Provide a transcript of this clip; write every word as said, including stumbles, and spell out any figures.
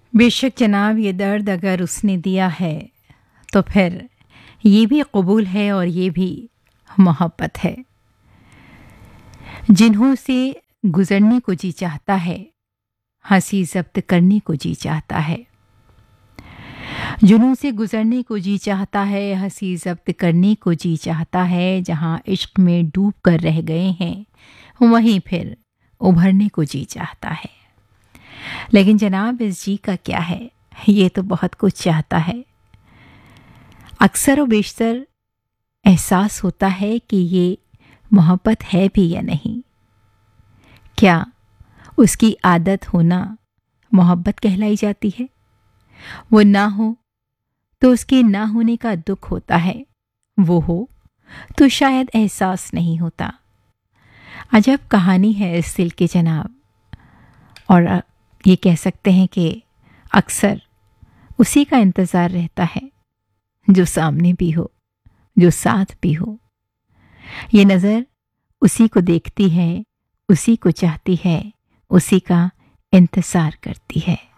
बेशक जनाब, ये दर्द अगर उसने दिया है तो फिर ये भी कबूल है और ये भी मोहब्बत है। जिन्हों से गुजरने को जी चाहता है, हंसी जब्त करने को जी चाहता है। जुनून से गुजरने को जी चाहता है, हंसी जब्त करने को जी चाहता है। जहाँ इश्क में डूब कर रह गए हैं, वहीं फिर उभरने को जी चाहता है। लेकिन जनाब, इस जी का क्या है, ये तो बहुत कुछ चाहता है। अक्सर व बेशतर एहसास होता है कि ये मोहब्बत है भी या नहीं। क्या उसकी आदत होना मोहब्बत कहलाई जाती है? वो ना हो तो उसके ना होने का दुख होता है, वो हो तो शायद एहसास नहीं होता। अजब कहानी है इस दिल की जनाब। और ये कह सकते हैं कि अक्सर उसी का इंतज़ार रहता है जो सामने भी हो, जो साथ भी हो। ये नज़र उसी को देखती है, उसी को चाहती है, उसी का इंतज़ार करती है।